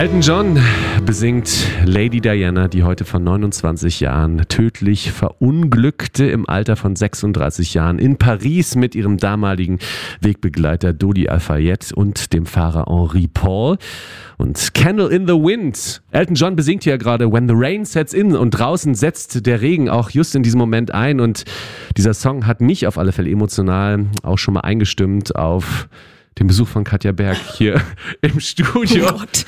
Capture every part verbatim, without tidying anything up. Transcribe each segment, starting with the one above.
Elton John besingt Lady Diana, die heute vor neunundzwanzig Jahren tödlich verunglückte im Alter von sechsunddreißig Jahren in Paris mit ihrem damaligen Wegbegleiter Dodi Al-Fayed und dem Fahrer Henri Paul. Und Candle in the Wind. Elton John besingt hier gerade When the Rain Sets In und draußen setzt der Regen auch just in diesem Moment ein. Und dieser Song hat mich auf alle Fälle emotional auch schon mal eingestimmt auf den Besuch von Katja Berg hier im Studio. Oh Gott.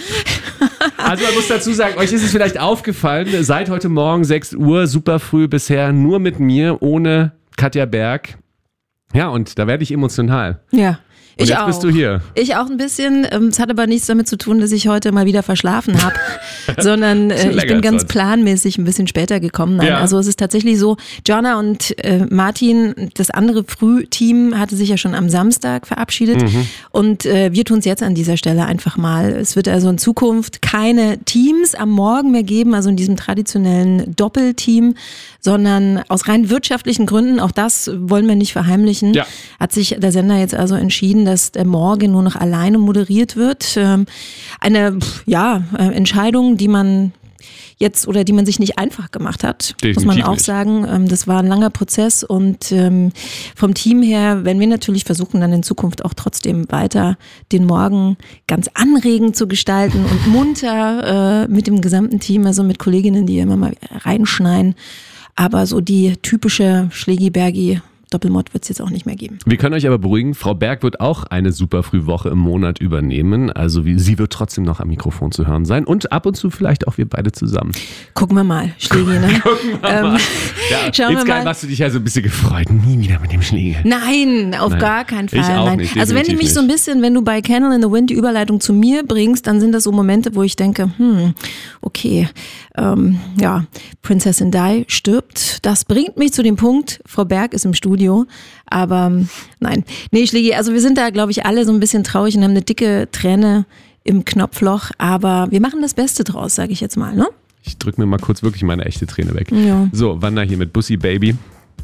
Also man muss dazu sagen, euch ist es vielleicht aufgefallen, seit heute Morgen sechs Uhr, super früh bisher, nur mit mir, ohne Katja Berg. Ja, und da werde ich emotional. Ja. Und ich jetzt auch. bist du hier. Ich auch ein bisschen. Es hat aber nichts damit zu tun, dass ich heute mal wieder verschlafen habe, sondern äh, ich bin ganz planmäßig ein bisschen später gekommen. Nein, Ja. Also es ist tatsächlich so, Jonna und äh, Martin, das andere Frühteam, hatte sich ja schon am Samstag verabschiedet Mhm. und äh, wir tun es jetzt an dieser Stelle einfach mal. Es wird also in Zukunft keine Teams am Morgen mehr geben, also in diesem traditionellen Doppelteam, sondern aus rein wirtschaftlichen Gründen, auch das wollen wir nicht verheimlichen, Ja. hat sich der Sender jetzt also entschieden, dass der Morgen nur noch alleine moderiert wird. Ähm, Eine ja, äh, Entscheidung, die man jetzt oder die man sich nicht einfach gemacht hat, Definitiv muss man auch nicht. sagen. Ähm, Das war ein langer Prozess und ähm, vom Team her werden wir natürlich versuchen, dann in Zukunft auch trotzdem weiter den Morgen ganz anregend zu gestalten und munter äh, mit dem gesamten Team, also mit Kolleginnen, die immer mal reinschneien. Aber so die typische Schlägi-Bergi Doppelmod wird es jetzt auch nicht mehr geben. Wir können euch aber beruhigen, Frau Berg wird auch eine super Frühwoche im Monat übernehmen. Also wie, sie wird trotzdem noch am Mikrofon zu hören sein und ab und zu vielleicht auch wir beide zusammen. Gucken wir mal, Schlägi, ne? Gucken wir Ähm, mal. Ja, schauen wir insgeheim mal. hast du dich ja so ein bisschen gefreut. Nie wieder mit dem Schläger. Nein, auf Nein. gar keinen Fall. Ich auch Nein. nicht, Also wenn du definitiv mich so ein bisschen, wenn du bei Candle in the Wind die Überleitung zu mir bringst, dann sind das so Momente, wo ich denke, hm, okay, ähm, ja, Prinzessin Di stirbt. Das bringt mich zu dem Punkt, Frau Berg ist im Studio, aber ähm, nein. Nee, Schlägi, also wir sind da, glaube ich, alle so ein bisschen traurig und haben eine dicke Träne im Knopfloch, aber wir machen das Beste draus, sage ich jetzt mal, ne? Ich drück mir mal kurz wirklich meine echte Träne weg. Ja. So, Wanda hier mit Bussi Baby.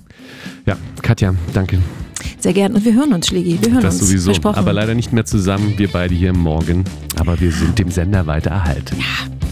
Ja, Katja, danke. Sehr gern und wir hören uns, Schlägi, wir hören Das uns, sowieso. versprochen. Aber leider nicht mehr zusammen, wir beide hier morgen. Aber wir sind dem Sender weiter erhalten. Ja.